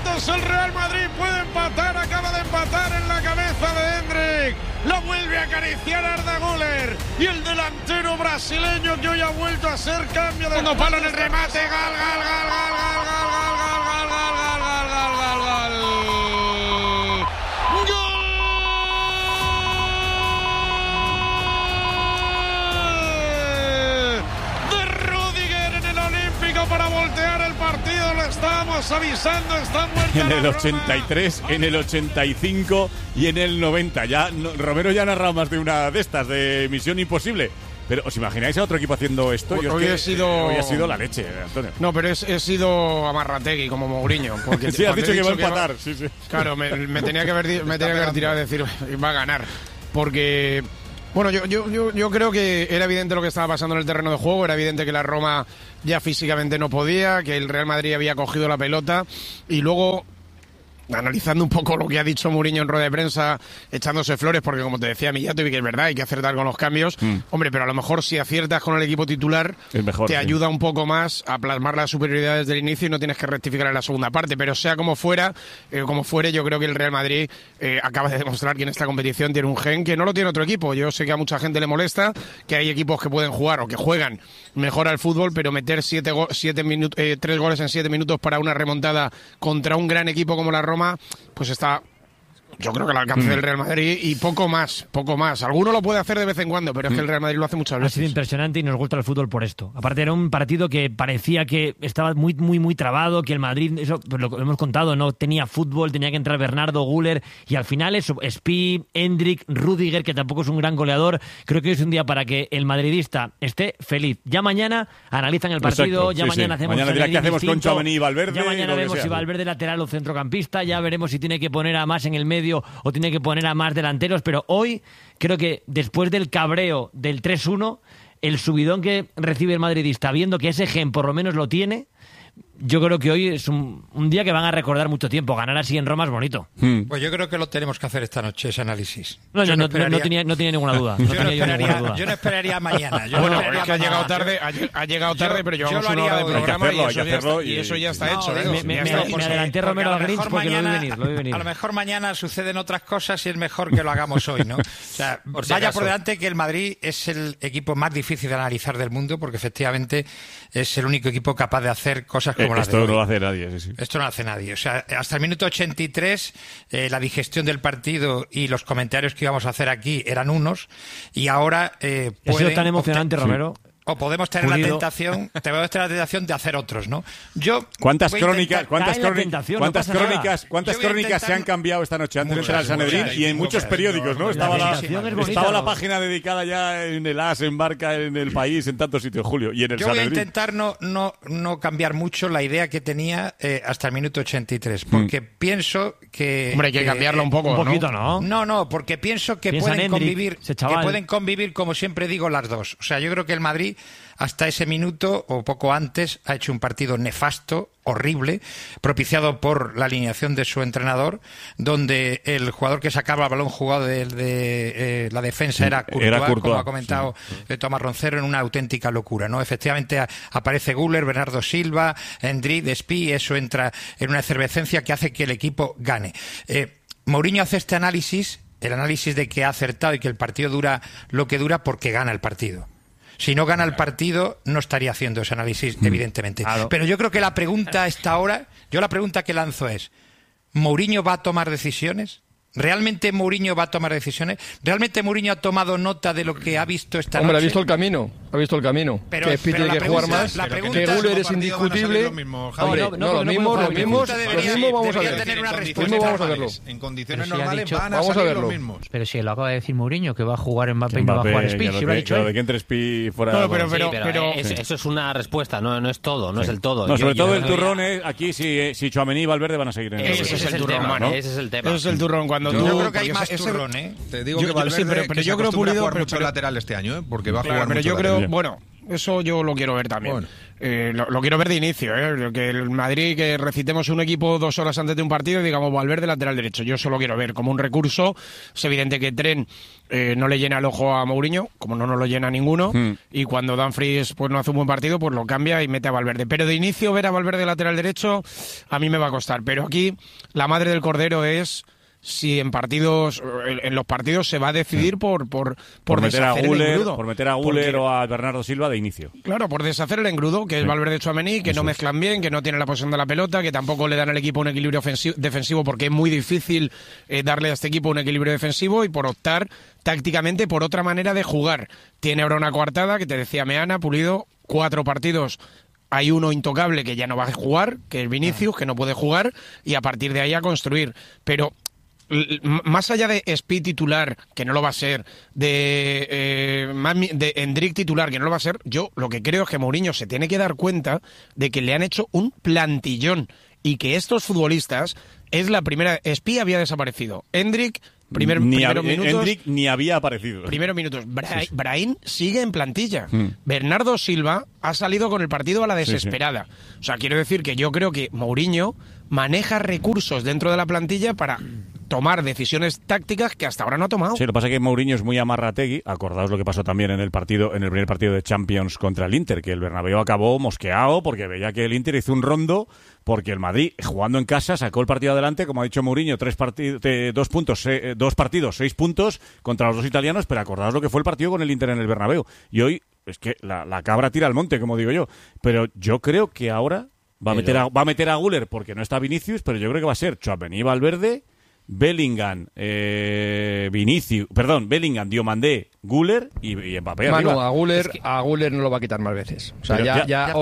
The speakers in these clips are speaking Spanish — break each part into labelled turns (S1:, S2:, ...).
S1: minutos el Real Madrid puede empatar, acaba de empatar en la cabeza de Endrick, la vuelve a acariciar Arda Güler y el delantero brasileño que hoy ha vuelto a ser cambio de segundo palo en el remate, para voltear el partido, lo estábamos avisando, está muerta.
S2: En el 83, en el 85 y en el 90. Ya Romero ya ha narrado más de una de estas, de Misión Imposible. Pero ¿os imagináis a otro equipo haciendo esto?
S3: Hoy ha sido
S2: la leche, Antonio.
S3: No, pero he sido Amarrategui como Mourinho. Porque
S2: sí, has dicho que va a empatar. Sí.
S3: Claro, me tenía que haber tirado a decir, va a ganar. Porque... Bueno, yo creo que era evidente lo que estaba pasando en el terreno de juego, era evidente que la Roma ya físicamente no podía, que el Real Madrid había cogido la pelota y luego, analizando un poco lo que ha dicho Mourinho en rueda de prensa, echándose flores, porque como te decía Millato, y que es verdad, hay que acertar con los cambios. Hombre, pero a lo mejor si aciertas con el equipo titular, te ayuda un poco más a plasmar la superioridad desde el inicio y no tienes que rectificar en la segunda parte. Pero sea como fuera, como fuere, yo creo que el Real Madrid acaba de demostrar que en esta competición tiene un gen que no lo tiene otro equipo. Yo sé que a mucha gente le molesta, que hay equipos que pueden jugar o que juegan mejor al fútbol, pero meter 3 goles en 7 minutos para una remontada contra un gran equipo como la Roma, pues está, yo creo que al alcance del Real Madrid y poco más. Alguno lo puede hacer de vez en cuando, pero es que el Real Madrid lo hace muchas veces.
S4: Ha sido impresionante y nos gusta el fútbol por esto. Aparte era un partido que parecía que estaba muy trabado, que el Madrid, eso pues lo hemos contado, no tenía fútbol, tenía que entrar Bernardo, Güler y al final eso, Spi, Endrick, Rüdiger, que tampoco es un gran goleador. Creo que es un día para que el madridista esté feliz. Ya mañana analizan el partido, mañana hacemos
S2: ¿qué hacemos con Tchouaméni y Valverde?
S4: Ya mañana vemos si Valverde lateral o centrocampista, ya veremos si tiene que poner a más en el medio o tiene que poner a más delanteros, pero hoy creo que después del cabreo del 3-1, el subidón que recibe el madridista, viendo que ese gen por lo menos lo tiene, yo creo que hoy es un día que van a recordar mucho tiempo. Ganar así en Roma es bonito.
S5: Pues yo creo que lo tenemos que hacer esta noche, ese análisis.
S4: No tenía ninguna duda.
S5: Yo no esperaría mañana.
S3: Es que ha llegado tarde, pero llevamos una hora de programa y eso ya está hecho.
S4: Me adelanté Romero a Grinch porque lo vi venir.
S5: A lo mejor mañana suceden otras cosas y es mejor que lo hagamos hoy, ¿no? O sea, vaya por delante que el Madrid es el equipo más difícil de analizar del mundo, porque efectivamente es el único equipo capaz de hacer cosas como las de hoy.
S2: Esto no lo hace nadie. Sí.
S5: Esto no lo hace nadie. O sea, hasta el minuto 83 la digestión del partido y los comentarios que íbamos a hacer aquí eran unos y ahora
S4: ha sido tan emocionante, Romero.
S5: O podemos tener la tentación de hacer otros, ¿no?
S2: ¿Cuántas crónicas se han cambiado esta noche antes de entrar al Sanedrín? Y en muchos periódicos, ¿no? Estaba la página dedicada ya en el AS, en Marca, en El País, en tantos sitios, Julio. Y en el
S5: Yo
S2: Sanedrín.
S5: voy a intentar no cambiar mucho la idea que tenía hasta el minuto 83, porque pienso que...
S3: Hombre, hay que cambiarlo un poco,
S4: un poquito, ¿no?
S5: No, porque pienso que pueden convivir, como siempre digo, las dos. O sea, yo creo que el Madrid hasta ese minuto o poco antes ha hecho un partido nefasto, horrible, propiciado por la alineación de su entrenador, donde el jugador que sacaba el balón jugado de la defensa era Courtois, como ha comentado Tomás Roncero, en una auténtica locura, ¿no? Efectivamente aparece Güler, Bernardo Silva, Endrick, Spi, eso entra en una efervescencia que hace que el equipo gane. Mourinho hace este análisis, el análisis de que ha acertado y que el partido dura lo que dura porque gana el partido. Si no gana el partido, no estaría haciendo ese análisis, evidentemente. Claro. Pero yo creo que la pregunta a esta hora, la pregunta que lanzo es, ¿Mourinho va a tomar decisiones? ¿Realmente Mourinho va a tomar decisiones? ¿Realmente Mourinho ha tomado nota de lo que ha visto esta noche?
S6: Hombre, ha visto el camino.
S5: Pero,
S6: que Spi tiene que jugar más, que Güler es indiscutible. Hombre, lo mismo vamos a verlo.
S1: En condiciones normales van a
S6: vamos a
S1: salir
S6: verlo.
S1: los mismos.
S7: Pero si lo acaba de decir Mourinho, que va a jugar Mbappé y no va a jugar Spi, si lo ha dicho él.
S2: De que entre Spi fuera...
S3: No, pero
S7: eso es una respuesta, no es todo, no es el todo.
S2: No, sobre todo el turrón es aquí si Tchouaméni y Valverde van a seguir en el...
S7: Ese es el turrón, ¿no? Ese es el tema.
S3: Ese es el turrón cuando
S5: yo creo que hay más turrón, ¿eh?
S1: Te digo que Valverde
S3: pero yo creo, Pulido,
S1: mucho lateral este año, porque va a jugar
S3: pero
S1: mucho
S3: yo creo,
S1: lateral.
S3: bueno, Eso yo lo quiero ver también.
S6: Bueno.
S3: Lo quiero ver de inicio, que el Madrid, que recitemos un equipo 2 horas antes de un partido y digamos Valverde lateral derecho. Yo eso lo quiero ver como un recurso. Es evidente que Trent no le llena el ojo a Mourinho, como no nos lo llena ninguno, y cuando Dumfries pues no hace un buen partido, pues lo cambia y mete a Valverde. Pero de inicio ver a Valverde lateral derecho a mí me va a costar. Pero aquí la madre del cordero es si en los partidos se va a decidir por
S2: meter a
S3: deshacer el engrudo.
S2: Por meter a Güler o a Bernardo Silva de inicio.
S3: Claro, por deshacer el engrudo, que es Valverde Tchouaméni, que no mezclan bien, que no tienen la posesión de la pelota, que tampoco le dan al equipo un equilibrio defensivo, porque es muy difícil darle a este equipo un equilibrio defensivo, y por optar tácticamente por otra manera de jugar. Tiene ahora una coartada, que te decía Meana, Pulido, 4 partidos. Hay uno intocable que ya no va a jugar, que es Vinicius, que no puede jugar, y a partir de ahí a construir. Pero más allá de Spi titular, que no lo va a ser, de Endrick titular, que no lo va a ser, yo lo que creo es que Mourinho se tiene que dar cuenta de que le han hecho un plantillón y que estos futbolistas es la primera. Spi había desaparecido. Endrick, primeros minutos.
S2: Endrick ni había aparecido.
S3: Primeros minutos. Brahim sigue en plantilla. Bernardo Silva ha salido con el partido a la desesperada. Sí. O sea, quiero decir que yo creo que Mourinho maneja recursos dentro de la plantilla para tomar decisiones tácticas que hasta ahora no ha tomado.
S2: Sí, lo que pasa es que Mourinho es muy amarrategui. Acordaos lo que pasó también en el primer partido de Champions contra el Inter, que el Bernabéu acabó mosqueado porque veía que el Inter hizo un rondo, porque el Madrid, jugando en casa, sacó el partido adelante, como ha dicho Mourinho, 2 partidos, 6 puntos contra los 2 italianos, pero acordaos lo que fue el partido con el Inter en el Bernabéu. Y hoy, es que la cabra tira al monte, como digo yo. Pero yo creo que ahora va a meter a Güler porque no está Vinicius, pero yo creo que va a ser Tchouaméni, Valverde, Bellingham, Bellingham, Diomandé, Güler y Mbappé.
S6: Manu, a Güler no lo va a quitar más veces. O sea, pero a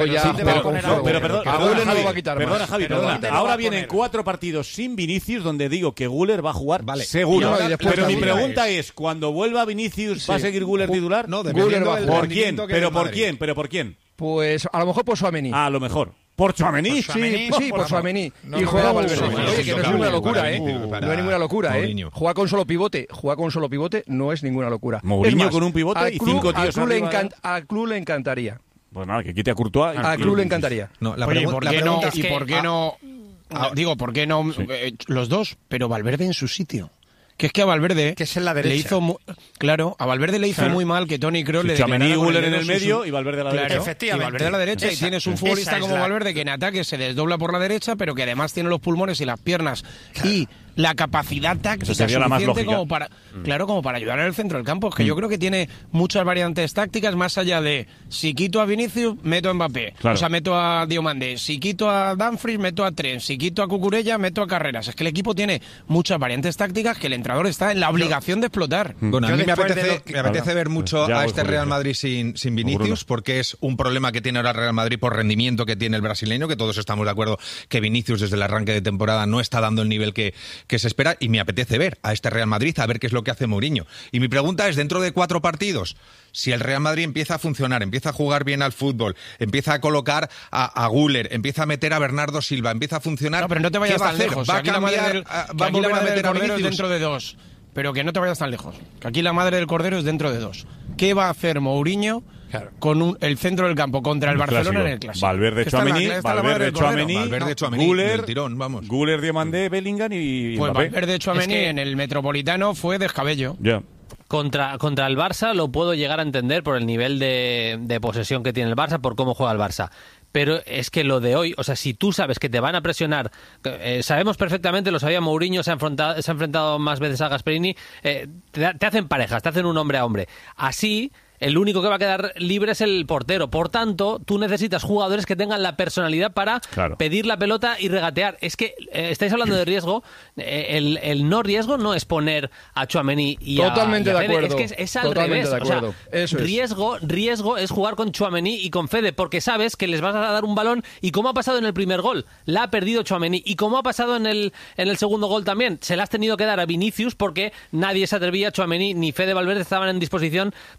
S6: Güler no lo va a quitar más.
S2: Javi, perdona. Ahora vienen 4 partidos sin Vinicius, donde digo que Güler va a jugar seguro. Pero mi pregunta es, cuando vuelva Vinicius, ¿va a seguir Güler titular?
S6: No, Güler va a jugar.
S2: ¿Por quién? ¿Pero por quién?
S6: Pues a lo mejor por Tchouaméni.
S2: A lo mejor. ¿Por Tchouaméni?
S6: Sí, por Tchouaméni. Y juega Valverde. Oye, que no es ninguna locura, No es ninguna locura, Juega con solo pivote no es ninguna locura.
S2: Mourinho con un pivote y 5 tíos arriba.
S6: Al club le encantaría.
S2: Pues nada, que quite a Courtois.
S6: Al club le encantaría.
S3: Oye, ¿por qué no? Digo, ¿por qué no los dos? Pero Valverde en su sitio. Que es que a Valverde
S5: que es en la derecha.
S3: Le hizo a Valverde le hizo muy mal que Toni Kroos le
S2: Tchouaméni y Güler en el medio y Valverde a la derecha.
S3: Efectivamente. Y Valverde a la derecha. Y tienes un futbolista como Valverde que en ataque se desdobla por la derecha, pero que además tiene los pulmones y las piernas y la capacidad táctica suficiente como para como para ayudar en el centro del campo. Es que yo creo que tiene muchas variantes tácticas, más allá de si quito a Vinicius, meto a Mbappé. Claro. O sea, meto a Diomandé. Si quito a Dumfries, meto a Trent. Si quito a Cucurella, meto a Carreras. Es que el equipo tiene muchas variantes tácticas que el entrenador está en la obligación de explotar.
S8: Bueno, a mí me apetece ver mucho a este Real Madrid sin Vinicius, porque es un problema que tiene ahora el Real Madrid por rendimiento que tiene el brasileño, que todos estamos de acuerdo que Vinicius desde el arranque de temporada no está dando el nivel que se espera, y me apetece ver a este Real Madrid, a ver qué es lo que hace Mourinho. Y mi pregunta es, dentro de 4 partidos, si el Real Madrid empieza a funcionar, empieza a jugar bien al fútbol, empieza a colocar a Güler, empieza a meter a Bernardo Silva, empieza a funcionar...
S3: No, pero no te vayas tan lejos.
S8: ¿Va a cambiar, va a volver a meter a Vinicius
S3: dentro de 2? Pero que no te vayas tan lejos. Que aquí la madre del cordero es dentro de 2. ¿Qué va a hacer Mourinho con el centro del campo contra el Barcelona en el Clásico?
S2: Valverde, Tchouaméni, Güler,
S8: tirón, vamos.
S2: Güler, Diomandé, Bellingham y
S3: pues
S2: Mbappé.
S3: Valverde, Tchouaméni en el Metropolitano fue descabello.
S2: Ya.
S7: Contra el Barça lo puedo llegar a entender por el nivel de posesión que tiene el Barça, por cómo juega el Barça. Pero es que lo de hoy, o sea, si tú sabes que te van a presionar, sabemos perfectamente, lo sabía Mourinho, se ha enfrentado más veces a Gasperini, te hacen parejas, te hacen un hombre a hombre. Así, el único que va a quedar libre es el portero. Por tanto, tú necesitas jugadores que tengan la personalidad para pedir la pelota y regatear. Es que estáis hablando de riesgo. El no riesgo no es poner a Tchouaméni y
S6: Totalmente
S7: a
S6: de acuerdo.
S7: Es que es al revés. O sea, riesgo es jugar con Tchouaméni y con Fede, porque sabes que les vas a dar un balón, y como ha pasado en el primer gol, la ha perdido Tchouaméni, y como ha pasado en el segundo gol también, se la has tenido que dar a Vinicius porque nadie se atrevía, Tchouaméni ni Fede Valverde estaban en disposición de recibir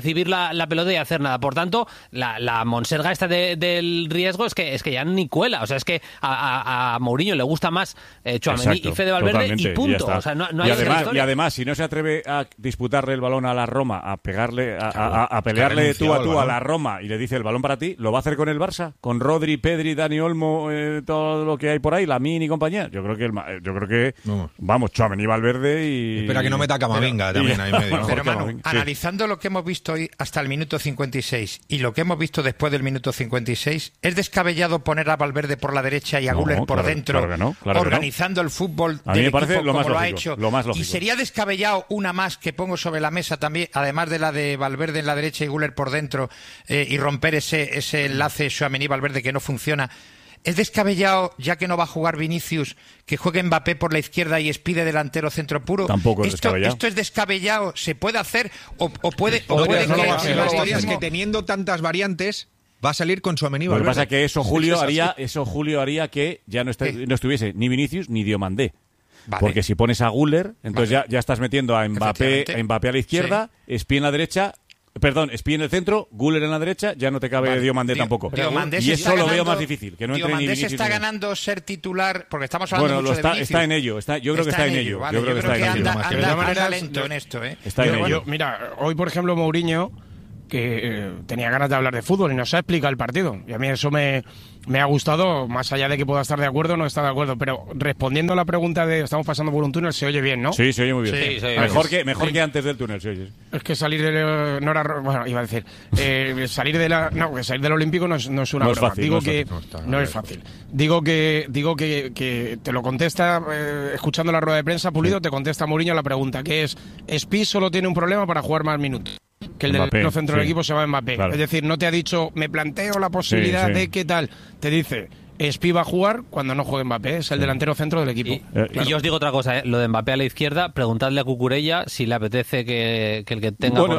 S7: recibir la pelota y hacer nada. Por tanto, la monserga esta del riesgo es que ya ni cuela. O sea, es que a Mourinho le gusta más Tchouaméni y Fede Valverde totalmente, y punto. O sea, no hay
S2: y además, si no se atreve a disputarle el balón a la Roma, a pegarle, a pelearle tú a tú a la Roma y le dice el balón para ti, ¿lo va a hacer con el Barça? Con Rodri, Pedri, Dani Olmo, todo lo que hay por ahí, Lamine y compañía. Yo creo que vamos, Tchouaméni, Valverde y...
S8: Espera que no meta Camavinga también ahí medio.
S5: Pero Manu, analizando lo que hemos visto hoy hasta el minuto 56 y lo que hemos visto después del minuto 56, ¿es descabellado poner a Valverde por la derecha y a Güler por dentro, organizando el fútbol del equipo como lo ha hecho? Y sería descabellado una más que pongo sobre la mesa también, además de la de Valverde en la derecha y Güler por dentro, y romper ese enlace Tchouaméni-Valverde que no funciona. ¿Es descabellado, ya que no va a jugar Vinicius, que juegue Mbappé por la izquierda y Espide delantero centro puro?
S2: Tampoco es descabellado.
S5: ¿Esto es descabellado? ¿Se puede hacer? ¿O puede
S8: que la historia es que teniendo tantas variantes va a salir con Tchouaméni?
S2: Lo que pasa es que eso Julio haría que ya no estuviese ni Vinicius ni Diomandé. Vale. Porque si pones a Güler, entonces ya estás metiendo a Mbappé a la izquierda, Espí en la derecha. Perdón, Espí en el centro, Güler en la derecha, ya no te cabe Diomandé tampoco. Y eso lo veo más difícil, que no entre ni Vinicius.
S5: ¿Diomandé se está ganando ser titular? Porque estamos hablando mucho de Vinicius.
S2: Está en ello, yo creo que está en ello.
S5: Vale, yo creo que anda lento en esto.
S2: Está en ello.
S3: Mira, hoy por ejemplo Mourinho, que tenía ganas de hablar de fútbol y nos ha explicado el partido. Y a mí eso me ha gustado, más allá de que pueda estar de acuerdo o no estar de acuerdo. Pero respondiendo a la pregunta de estamos pasando por un túnel, se oye bien, ¿no?
S2: Sí, se oye muy bien. Sí, mejor que antes del túnel, se oye.
S3: Es que salir del... bueno, iba a decir... salir del Olímpico no es una broma.
S2: Fácil,
S3: digo que no es fácil. Digo que te lo contesta, escuchando la rueda de prensa, Pulido, te contesta Mourinho la pregunta, que es: Espí solo tiene un problema para jugar más minutos. Que el del centro del equipo se va a Mbappé. Claro. Es decir, no te ha dicho, me planteo la posibilidad de qué tal. Te dice, Espí va a jugar cuando no juegue Mbappé. Es el delantero centro del equipo.
S7: Y yo os digo otra cosa, lo de Mbappé a la izquierda, preguntadle a Cucurella si le apetece que el que tenga...